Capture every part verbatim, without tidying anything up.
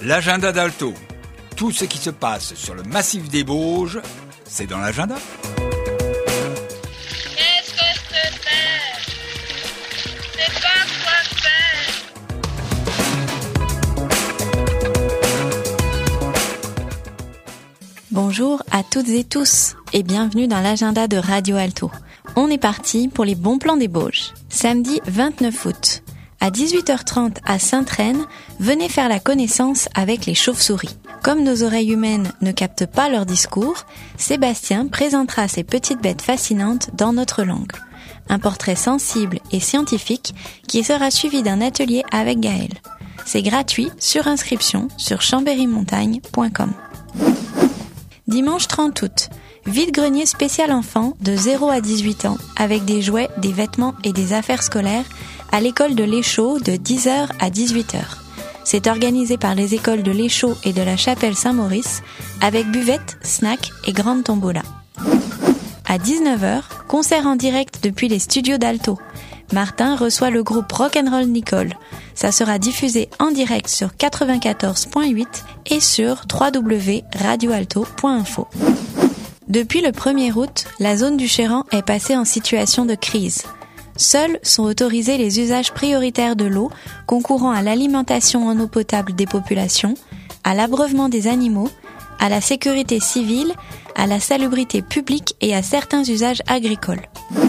L'agenda d'Alto. Tout ce qui se passe sur le massif des Bauges, c'est dans l'agenda. Qu'est-ce que c'est faire? C'est pas quoi faire. Bonjour à toutes et tous et bienvenue dans l'agenda de Radio Alto. On est parti pour les bons plans des Bauges. Samedi vingt-neuf août. À dix-huit heures trente à Sainte-Reine, venez faire la connaissance avec les chauves-souris. Comme nos oreilles humaines ne captent pas leur discours, Sébastien présentera ces petites bêtes fascinantes dans notre langue. Un portrait sensible et scientifique qui sera suivi d'un atelier avec Gaël. C'est gratuit sur inscription sur chambérymontagne point com. Dimanche trente août, vide-grenier spécial enfant de zéro à dix-huit ans avec des jouets, des vêtements et des affaires scolaires à l'école de l'Échaud de dix heures à dix-huit heures. C'est organisé par les écoles de l'Échaud et de la Chapelle Saint-Maurice avec buvette, snack et grande tombola. À dix-neuf heures, concert en direct depuis les studios d'Alto. Martin reçoit le groupe Rock'n'Roll Nicole. Ça sera diffusé en direct sur quatre-vingt-quatorze point huit et sur w w w point radio alto point info. Depuis le premier août, la zone du Chéran est passée en situation de crise. Seuls sont autorisés les usages prioritaires de l'eau, concourant à l'alimentation en eau potable des populations, à l'abreuvement des animaux, à la sécurité civile, à la salubrité publique et à certains usages agricoles.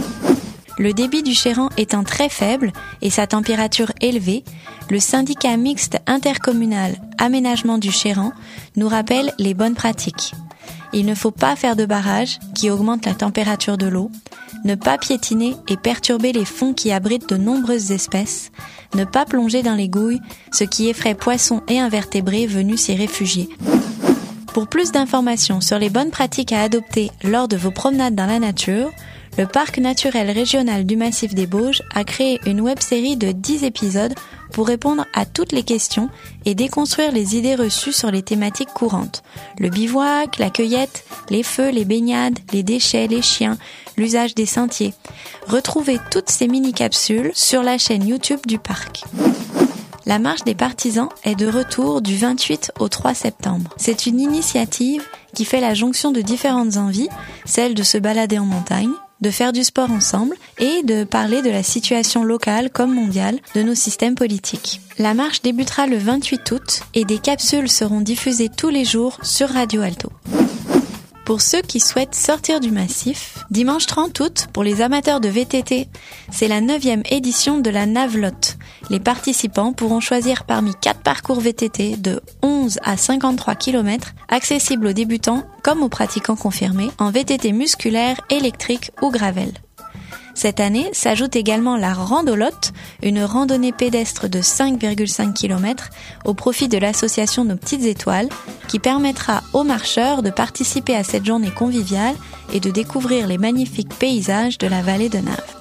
Le débit du Chéran étant très faible et sa température élevée, le syndicat mixte intercommunal Aménagement du Chéran nous rappelle les bonnes pratiques. Il ne faut pas faire de barrage qui augmente la température de l'eau, ne pas piétiner et perturber les fonds qui abritent de nombreuses espèces, ne pas plonger dans les gouilles, ce qui effraie poissons et invertébrés venus s'y réfugier. Pour plus d'informations sur les bonnes pratiques à adopter lors de vos promenades dans la nature, le Parc naturel régional du Massif des Bauges a créé une web-série de dix épisodes pour répondre à toutes les questions et déconstruire les idées reçues sur les thématiques courantes. Le bivouac, la cueillette, les feux, les baignades, les déchets, les chiens, l'usage des sentiers. Retrouvez toutes ces mini-capsules sur la chaîne YouTube du parc. La marche des partisans est de retour du vingt-huit au trois septembre. C'est une initiative qui fait la jonction de différentes envies, celle de se balader en montagne, de faire du sport ensemble et de parler de la situation locale comme mondiale de nos systèmes politiques. La marche débutera le vingt-huit août et des capsules seront diffusées tous les jours sur Radio Alto. Pour ceux qui souhaitent sortir du massif, dimanche trente août, pour les amateurs de V T T, c'est la neuvième édition de la Navelotte. Les participants pourront choisir parmi quatre parcours V T T de onze à cinquante-trois kilomètres, accessibles aux débutants comme aux pratiquants confirmés, en V T T musculaire, électrique ou gravel. Cette année s'ajoute également la Randolotte, une randonnée pédestre de cinq virgule cinq kilomètres au profit de l'association Nos Petites Étoiles, qui permettra aux marcheurs de participer à cette journée conviviale et de découvrir les magnifiques paysages de la vallée de Naves.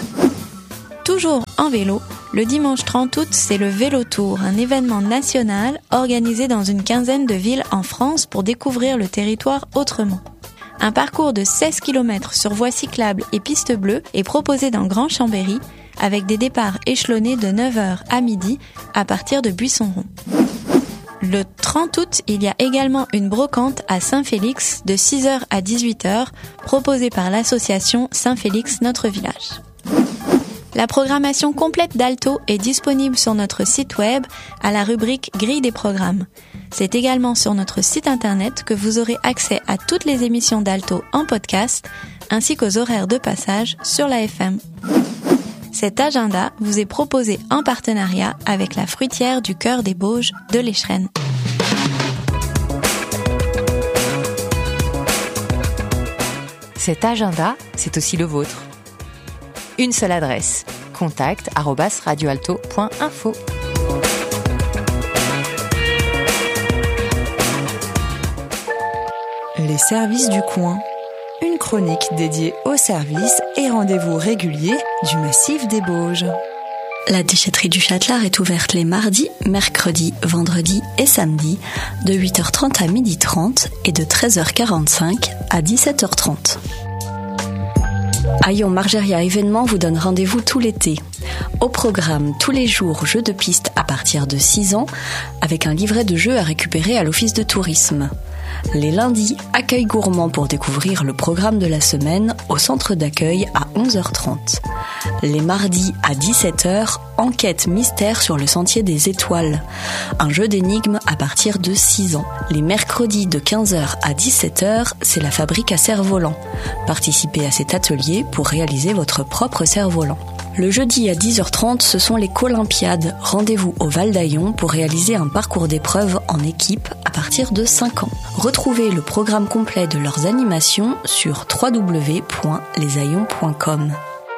Toujours en vélo, le dimanche trente août, c'est le Vélo Tour, un événement national organisé dans une quinzaine de villes en France pour découvrir le territoire autrement. Un parcours de seize kilomètres sur voies cyclables et pistes bleues est proposé dans Grand Chambéry, avec des départs échelonnés de neuf heures à midi à partir de Buisson-Rond. Le trente août, il y a également une brocante à Saint-Félix de six heures à dix-huit heures, proposée par l'association Saint-Félix Notre Village. La programmation complète d'Alto est disponible sur notre site web à la rubrique Grille des programmes. C'est également sur notre site internet que vous aurez accès à toutes les émissions d'Alto en podcast, ainsi qu'aux horaires de passage sur la F M. Cet agenda vous est proposé en partenariat avec la fruitière du cœur des Bauges de l'Échrennes. Cet agenda, c'est aussi le vôtre. Une seule adresse, contact arobase radioalto point info. Les services du coin, une chronique dédiée aux services et rendez-vous réguliers du massif des Bauges. La déchetterie du Châtelard est ouverte les mardis, mercredis, vendredis et samedis de huit heures trente à midi trente et de treize heures quarante-cinq à dix-sept heures trente. Aillon Margeria événement vous donne rendez-vous tout l'été. Au programme, tous les jours, jeux de piste à partir de six ans, avec un livret de jeux à récupérer à l'office de tourisme. Les lundis, accueil gourmand pour découvrir le programme de la semaine au centre d'accueil à onze heures trente. Les mardis à dix-sept heures, enquête mystère sur le sentier des étoiles. Un jeu d'énigmes à partir de six ans. Les mercredis de quinze heures à dix-sept heures, c'est la fabrique à cerf-volant. Participez à cet atelier pour réaliser votre propre cerf-volant. Le jeudi à dix heures trente, ce sont les Colympiades. Rendez-vous au Val d'Aillon pour réaliser un parcours d'épreuves en équipe à partir de cinq ans. Retrouvez le programme complet de leurs animations sur w w w point les aillons point com.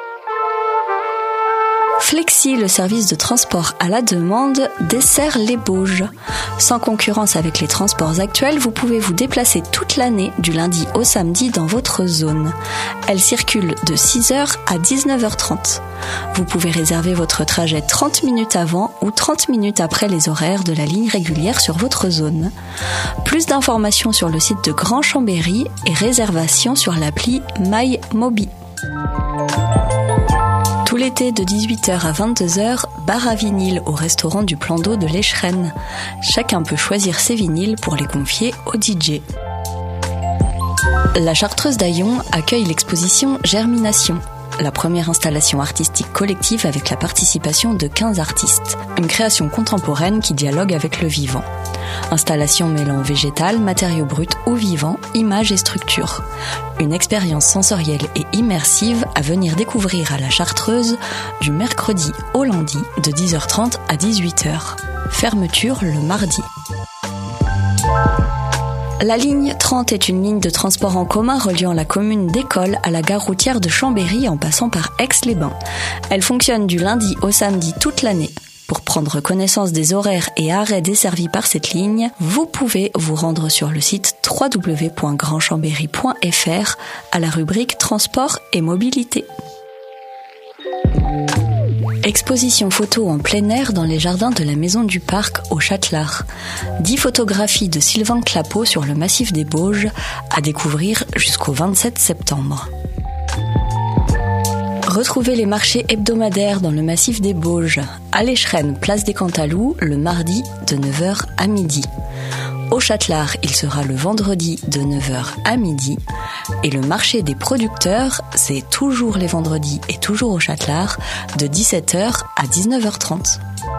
Flexi, le service de transport à la demande, dessert les Bauges. Sans concurrence avec les transports actuels, vous pouvez vous déplacer toute l'année du lundi au samedi dans votre zone. Elle circule de six heures à dix-neuf heures trente. Vous pouvez réserver votre trajet trente minutes avant ou trente minutes après les horaires de la ligne régulière sur votre zone. Plus d'informations sur le site de Grand Chambéry et réservations sur l'appli MyMobi. Tout l'été de dix-huit heures à vingt-deux heures, bar à vinyle au restaurant du Plan d'eau de l'Écheren. Chacun peut choisir ses vinyles pour les confier au D J. La Chartreuse d'Aillon accueille l'exposition Germination, la première installation artistique collective avec la participation de quinze artistes. Une création contemporaine qui dialogue avec le vivant. Installation mêlant végétal, matériaux bruts ou vivants, images et structures. Une expérience sensorielle et immersive à venir découvrir à la Chartreuse du mercredi au lundi de dix heures trente à dix-huit heures. Fermeture le mardi. La ligne trente est une ligne de transport en commun reliant la commune d'École à la gare routière de Chambéry en passant par Aix-les-Bains. Elle fonctionne du lundi au samedi toute l'année. Pour prendre connaissance des horaires et arrêts desservis par cette ligne, vous pouvez vous rendre sur le site w w w point grand chambéry point f r à la rubrique Transport et mobilité. Exposition photo en plein air dans les jardins de la Maison du Parc au Châtelard. dix photographies de Sylvain Clapeau sur le massif des Bauges à découvrir jusqu'au vingt-sept septembre. Retrouvez les marchés hebdomadaires dans le massif des Bauges, à l'Écheren, place des Cantalous, le mardi de neuf heures à midi. Au Châtelard, il sera le vendredi de neuf heures à midi. Et le marché des producteurs, c'est toujours les vendredis et toujours au Châtelard, de dix-sept heures à dix-neuf heures trente.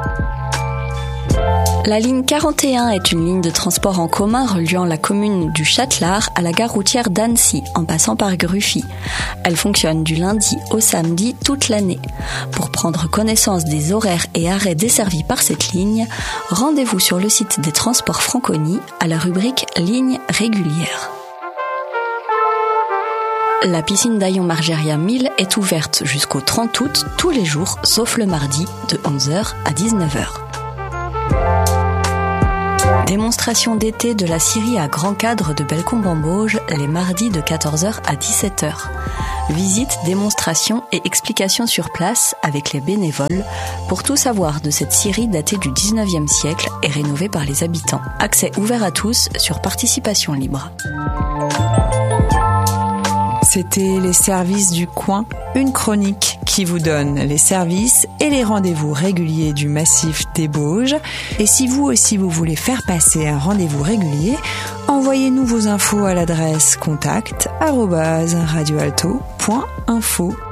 La ligne quarante et un est une ligne de transport en commun reliant la commune du Châtelard à la gare routière d'Annecy, en passant par Gruffy. Elle fonctionne du lundi au samedi toute l'année. Pour prendre connaissance des horaires et arrêts desservis par cette ligne, rendez-vous sur le site des Transports Franconie à la rubrique Lignes régulières. La piscine d'Aillon-Margéria mille est ouverte jusqu'au trente août tous les jours, sauf le mardi, de onze heures à dix-neuf heures. Démonstration d'été de la scierie à grand cadre de Bellecombe-en-Bauges les mardis de quatorze heures à dix-sept heures. Visite, démonstration et explications sur place avec les bénévoles pour tout savoir de cette scierie datée du dix-neuvième siècle et rénovée par les habitants. Accès ouvert à tous sur participation libre. C'était les services du coin, une chronique qui vous donne les services et les rendez-vous réguliers du massif des Bauges. Et si vous aussi vous voulez faire passer un rendez-vous régulier, envoyez-nous vos infos à l'adresse contact arobase radioalto point info.